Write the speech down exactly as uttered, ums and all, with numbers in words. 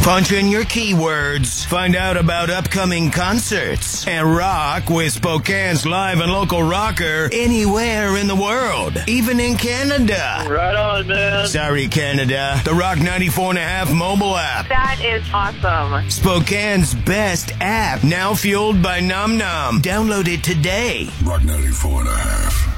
Punch in your keywords, find out about upcoming concerts, and rock with Spokane's live and local rocker anywhere in the world, even in Canada. Right on, man. Sorry, Canada. The Rock ninety-four and a half mobile app. That is awesome. Spokane's best app, now fueled by Nom Nom. Download it today. Rock ninety-four and a half.